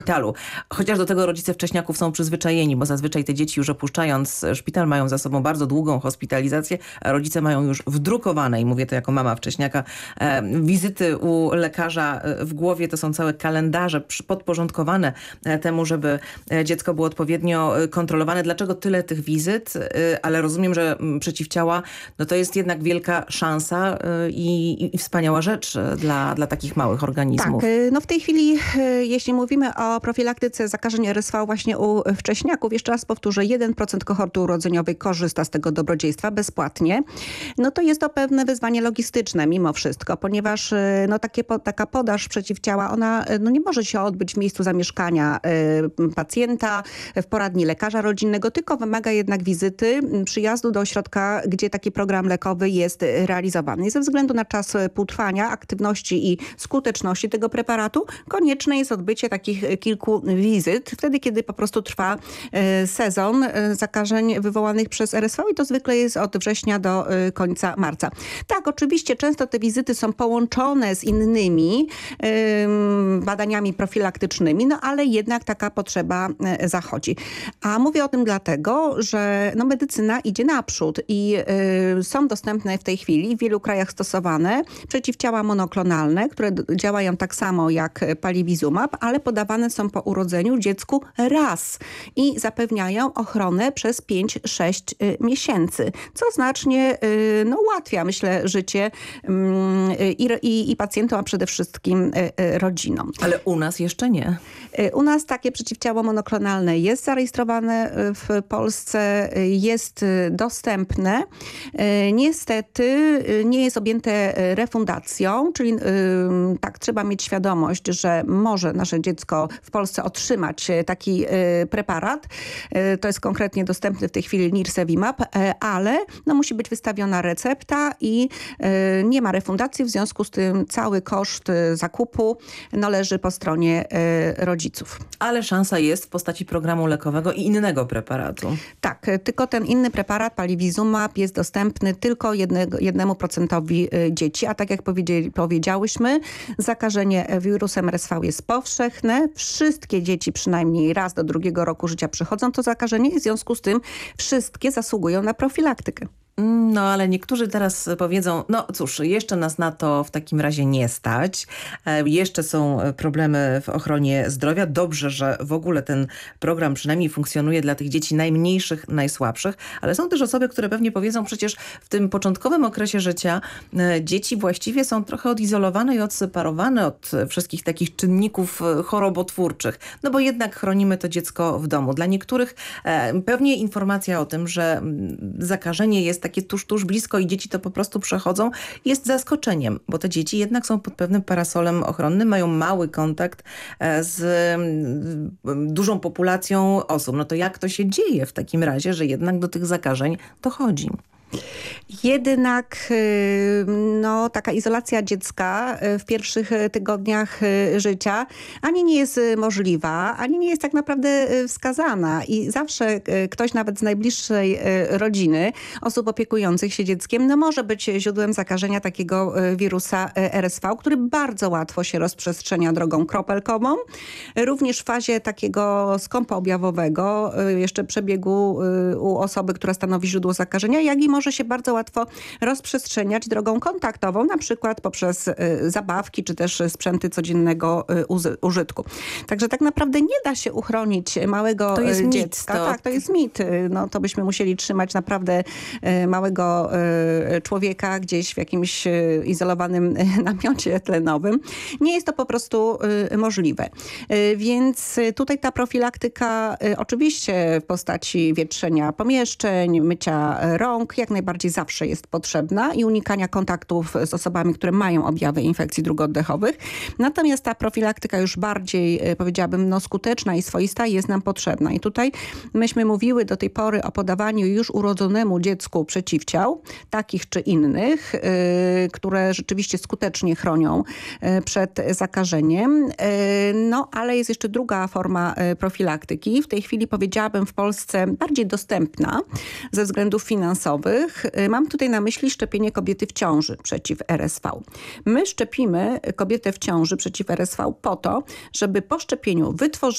szpitalu. Chociaż do tego rodzice wcześniaków są przyzwyczajeni, bo zazwyczaj te dzieci już opuszczając szpital mają za sobą bardzo długą hospitalizację, a rodzice mają już wdrukowane, i mówię to jako mama wcześniaka, wizyty u lekarza w głowie. To są całe kalendarze podporządkowane temu, żeby dziecko było odpowiednio kontrolowane. Dlaczego tyle tych wizyt? Ale rozumiem, że przeciwciała no to jest jednak wielka szansa i wspaniała rzecz dla takich małych organizmów. Tak, no w tej chwili, jeśli mówimy o profilaktyce zakażeń RSV właśnie u wcześniaków, jeszcze raz powtórzę, 1% kohorty urodzeniowej korzysta z tego dobrodziejstwa bezpłatnie. No to jest to pewne wyzwanie logistyczne mimo wszystko, ponieważ no taka podaż przeciwciała, ona no nie może się odbyć w miejscu zamieszkania pacjenta, w poradni lekarza rodzinnego, tylko wymaga jednak wizyty, przyjazdu do ośrodka, gdzie taki program lekowy jest realizowany. I ze względu na czas półtrwania, aktywności i skuteczności tego preparatu konieczne jest odbycie takich kilku wizyt, wtedy kiedy po prostu trwa sezon zakażeń wywołanych przez RSV i to zwykle jest od września do końca marca. Tak, oczywiście często te wizyty są połączone z innymi badaniami profilaktycznymi, no ale jednak taka potrzeba zachodzi. A mówię o tym dlatego, że no, medycyna idzie naprzód i są dostępne w tej chwili w wielu krajach stosowane przeciwciała monoklonalne, które działają tak samo jak palivizumab, ale podawane są po urodzeniu dziecku raz i zapewniają ochronę przez 5-6 miesięcy, co znacznie no, ułatwia, myślę, życie i pacjentom, a przede wszystkim rodzinom. Ale u nas jeszcze nie. U nas takie przeciwciało monoklonalne jest zarejestrowane w Polsce, jest dostępne. Niestety nie jest objęte refundacją, czyli tak, trzeba mieć świadomość, że może nasze dziecko w Polsce otrzymać taki preparat. To jest konkretnie dostępny w tej chwili nirsevimab, ale no, musi być wystawiona recepta i nie ma refundacji, w związku z tym cały koszt zakupu no, leży po stronie rodziców. Ale szansa jest w postaci programu lekowego i innego preparatu. Tak, tylko ten inny preparat, palivizumab, jest dostępny tylko 1% dzieci, a tak jak powiedziałyśmy, zakażenie wirusem RSV jest powszechne. Wszystkie dzieci przynajmniej raz do 2 roku życia przechodzą to zakażenie i w związku z tym wszystkie zasługują na profilaktykę. No ale niektórzy teraz powiedzą, no cóż, jeszcze nas na to w takim razie nie stać. Jeszcze są problemy w ochronie zdrowia. Dobrze, że w ogóle ten program przynajmniej funkcjonuje dla tych dzieci najmniejszych, najsłabszych, ale są też osoby, które pewnie powiedzą, przecież w tym początkowym okresie życia dzieci właściwie są trochę odizolowane i odseparowane od wszystkich takich czynników chorobotwórczych. No bo jednak chronimy to dziecko w domu. Dla niektórych pewnie informacja o tym, że zakażenie jest takie tuż blisko i dzieci to po prostu przechodzą, jest zaskoczeniem, bo te dzieci jednak są pod pewnym parasolem ochronnym, mają mały kontakt z dużą populacją osób. No to jak to się dzieje w takim razie, że jednak do tych zakażeń dochodzi? Jednak no, taka izolacja dziecka w pierwszych tygodniach życia ani nie jest możliwa, ani nie jest tak naprawdę wskazana. I zawsze ktoś nawet z najbliższej rodziny, osób opiekujących się dzieckiem, no, może być źródłem zakażenia takiego wirusa RSV, który bardzo łatwo się rozprzestrzenia drogą kropelkową. Również w fazie takiego skąpoobjawowego, jeszcze przebiegu u osoby, która stanowi źródło zakażenia, jak i może się bardzo łatwo rozprzestrzeniać drogą kontaktową, na przykład poprzez zabawki, czy też sprzęty codziennego użytku. Także tak naprawdę nie da się uchronić małego dziecka. Tak, to jest mit. No, to byśmy musieli trzymać naprawdę małego człowieka gdzieś w jakimś izolowanym namiocie tlenowym. Nie jest to po prostu możliwe. Więc tutaj ta profilaktyka oczywiście w postaci wietrzenia pomieszczeń, mycia rąk, jak najbardziej zawsze jest potrzebna i unikania kontaktów z osobami, które mają objawy infekcji dróg oddechowych. Natomiast ta profilaktyka już bardziej, powiedziałabym, no, skuteczna i swoista jest nam potrzebna. I tutaj myśmy mówiły do tej pory o podawaniu już urodzonemu dziecku przeciwciał, takich czy innych, które rzeczywiście skutecznie chronią przed zakażeniem. No, ale jest jeszcze druga forma profilaktyki. W tej chwili powiedziałabym w Polsce bardziej dostępna ze względów finansowych. Mam tutaj na myśli szczepienie kobiety w ciąży przeciw RSV. My szczepimy kobietę w ciąży przeciw RSV po to, żeby po szczepieniu wytworzyła